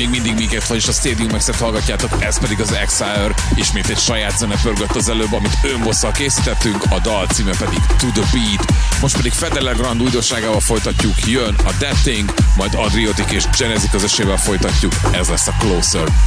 még mindig minket, vagyis a Stadium Max-et hallgatjátok, ez pedig az Exile, ismét egy saját zene pörgött az előbb, amit önbosszal készítettünk, a dal címe pedig To The Beat. Most pedig Federer Grand újdonságával folytatjuk, jön a That Thing, majd Adriotic és Genesi közössével folytatjuk, ez lesz a Closer.